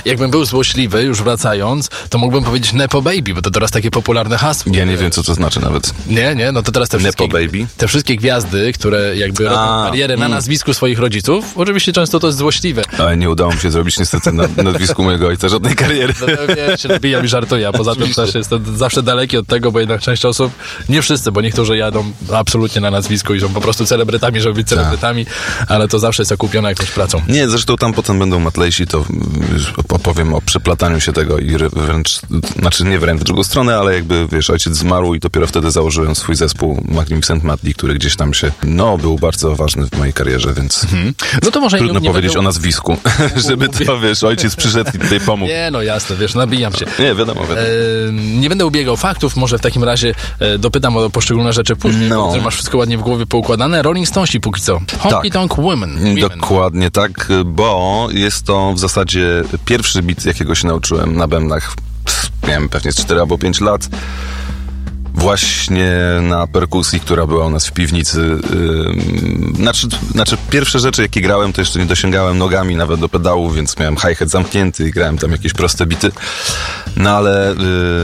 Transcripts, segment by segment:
Jakbym był złośliwy, już wracając, to mógłbym powiedzieć Nepo Baby, bo to teraz takie popularne hasło. Ja nie wiem, co to znaczy nawet. Nie, no to teraz Nepo Baby? Te wszystkie gwiazdy, które jakby robią karierę na nazwisku swoich rodziców, oczywiście często to jest złośliwe. Ale nie udało mi się zrobić niestety na nazwisku mojego ojca żadnej kariery. No, wiesz, się nabijam i żartuję, a poza tym też jestem zawsze daleki od tego, bo jednak część osób, nie wszyscy, bo niektórzy jadą absolutnie na nazwisku i są po prostu celebrytami, żeby być celebrytami, ale to zawsze jest okupione jakąś pracą. Nie, zresztą tam potem będą matlejsi, to opowiem o przeplataniu się tego i wręcz, znaczy nie wręcz w drugą stronę, ale jakby, wiesz, ojciec zmarł i dopiero wtedy założyłem swój zespół Magnificent Madly, który gdzieś tam się, był bardzo ważny w mojej karierze, więc no to może trudno powiedzieć o nazwisku, żeby to, wiesz, ojciec przyszedł i tutaj pomógł. Nie, no jasne, wiesz, nabijam się. Nie, wiadomo. Nie będę ubiegał faktów, może w takim razie dopytam o poszczególne rzeczy później, że masz wszystko ładnie w głowie poukładane. Rolling Stonesi póki co. Honky Tonk Women. Dokładnie tak, bo jest to w zasadzie pierwszy beat, jakiego się nauczyłem na bębnach. Miałem pewnie 4 albo 5 lat. Właśnie na perkusji, która była u nas w piwnicy. Znaczy pierwsze rzeczy, jakie grałem, to jeszcze nie dosięgałem nogami nawet do pedału, więc miałem hi-hat zamknięty i grałem tam jakieś proste bity. No ale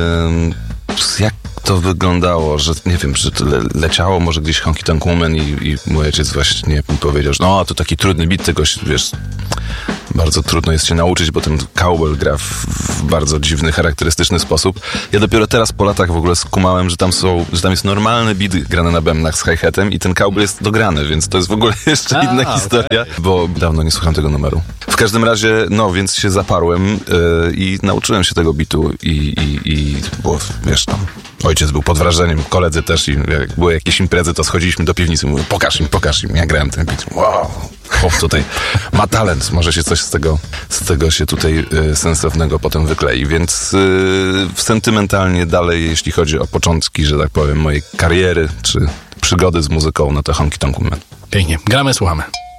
jak to wyglądało, że nie wiem, że to leciało może gdzieś Honky Tonk Woman i mój ojciec właśnie mi powiedział, że to taki trudny beat, tego wiesz, bardzo trudno jest się nauczyć, bo ten cowbell gra w bardzo dziwny, charakterystyczny sposób. Ja dopiero teraz po latach w ogóle skumałem, że tam jest normalny beat grany na bębnach z hi-hatem i ten cowbell jest dograny, więc to jest w ogóle jeszcze inna historia, bo dawno nie słucham tego numeru. W każdym razie, więc się zaparłem i nauczyłem się tego beatu i było, wiesz, ojciec był pod wrażeniem, koledzy też i jak były jakieś imprezy, to schodziliśmy do piwnicy i mówię, pokaż im, ja grałem ten beat. Wow, chłop tutaj ma talent, może się coś z tego się tutaj sensownego potem wyklei, więc sentymentalnie dalej, jeśli chodzi o początki, że tak powiem, mojej kariery, czy przygody z muzyką, no to Honky Tonk Woman. Pięknie, gramy, słuchamy.